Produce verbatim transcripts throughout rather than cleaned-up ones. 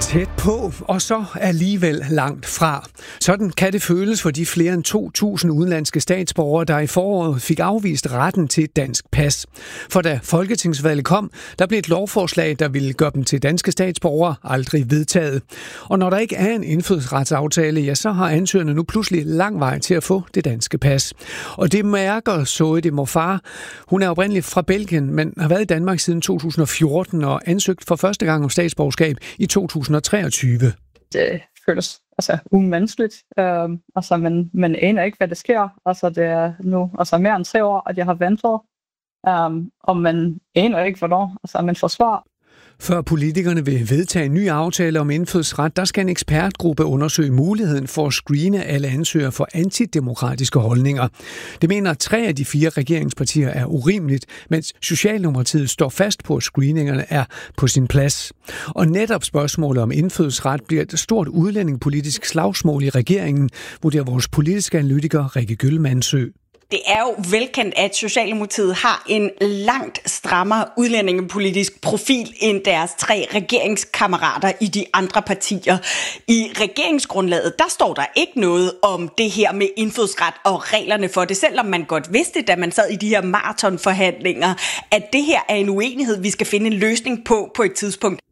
Tæt på, og så alligevel langt fra. Sådan kan det føles for de flere end to tusind udenlandske statsborgere, der i foråret fik afvist retten til et dansk pas. For da folketingsvalget kom, der blev et lovforslag, der ville gøre dem til danske statsborgere, aldrig vedtaget. Og når der ikke er en indfødsretsaftale, ja, så har ansøgerne nu pludselig lang vej til at få det danske pas. Og det mærker Zoe de Mofar. Hun er oprindeligt fra Belgien, men har været i Danmark siden to tusind og fjorten og ansøgt for første gang om statsborgerskab i to tusind og treogtyve. Det føles altså umenneskeligt. Øhm, altså, man, man aner ikke, hvad der sker. Altså, det er nu altså, mere end tre år, at jeg har ventet. Um, og man aner ikke, hvornår altså, man får svar. Før politikerne vil vedtage en ny aftale om indfødsret, der skal en ekspertgruppe undersøge muligheden for at screene alle ansøgere for antidemokratiske holdninger. Det mener tre af de fire regeringspartier er urimeligt, mens Socialdemokratiet står fast på, at screeningerne er på sin plads. Og netop spørgsmålet om indfødsret bliver et stort udlændingepolitisk slagsmål i regeringen, vurderer vores politiske analytiker Rikke Gyllmandsø. Det er jo velkendt, at Socialdemokratiet har en langt strammere udlændingepolitisk profil end deres tre regeringskammerater i de andre partier. I regeringsgrundlaget, der står der ikke noget om det her med indfødsret og reglerne for det, selvom man godt vidste, da man sad i de her maratonforhandlinger, at det her er en uenighed, vi skal finde en løsning på på et tidspunkt.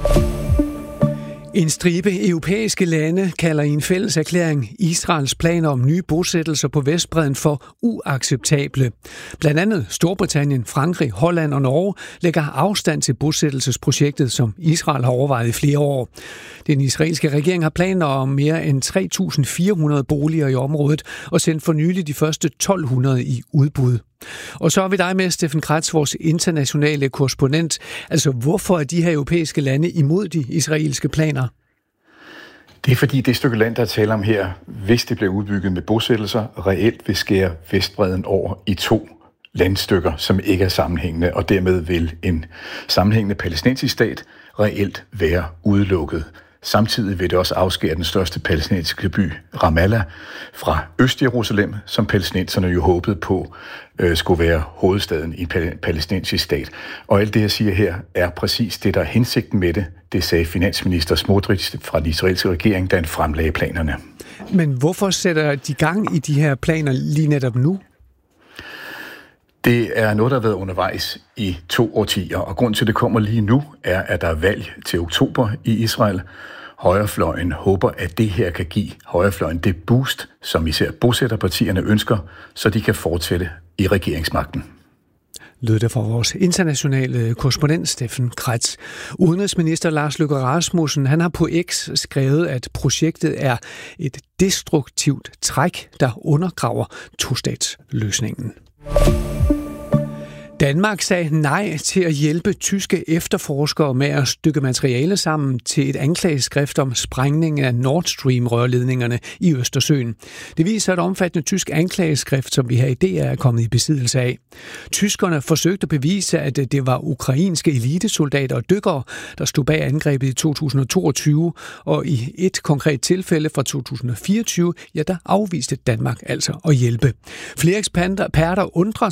En stribe europæiske lande kalder i en fælles erklæring Israels planer om nye bosættelser på Vestbredden for uacceptable. Blandt andet Storbritannien, Frankrig, Holland og Norge lægger afstand til bosættelsesprojektet, som Israel har overvejet i flere år. Den israelske regering har planer om mere end tre tusind fire hundrede boliger i området og sendt for nylig de første tolv hundrede i udbud. Og så er vi dig med, Steffen Kretz, vores internationale korrespondent. Altså, hvorfor er de her europæiske lande imod de israelske planer? Det er fordi det stykke land, der taler om her, hvis det bliver udbygget med bosættelser, reelt vil skære Vestbredden over i to landstykker, som ikke er sammenhængende, og dermed vil en sammenhængende palæstinensisk stat reelt være udelukket. Samtidig vil det også afskære den største palæstinensiske by, Ramallah, fra Øst-Jerusalem, som palæstinenserne jo håbede på øh, skulle være hovedstaden i en palæstinensisk stat. Og alt det, jeg siger her, er præcis det, der er hensigten med det. Det sagde finansminister Smotrich fra den israelske regering, da han fremlagde planerne. Men hvorfor sætter de gang i de her planer lige netop nu? Det er noget, der har været undervejs i to årtier, og grund til, at det kommer lige nu, er, at der er valg til oktober i Israel. Højrefløjen håber, at det her kan give højrefløjen det boost, som især bosætterpartierne ønsker, så de kan fortsætte i regeringsmagten. Lød det fra vores internationale korrespondent Steffen Kretz. Udenrigsminister Lars Løkke Rasmussen, han har på X skrevet, at projektet er et destruktivt træk, der undergraver tostatsløsningen. Danmark sagde nej til at hjælpe tyske efterforskere med at stykke materiale sammen til et anklageskrift om sprængning af Nord Stream-rørledningerne i Østersøen. Det viser et omfattende tysk anklageskrift, som vi her i D R er kommet i besiddelse af. Tyskerne forsøgte at bevise, at det var ukrainske elitesoldater og dykkere, der stod bag angrebet i to tusind og toogtyve, og i et konkret tilfælde fra to tusind og fireogtyve, ja, der afviste Danmark altså at hjælpe. Flere eksperter undrer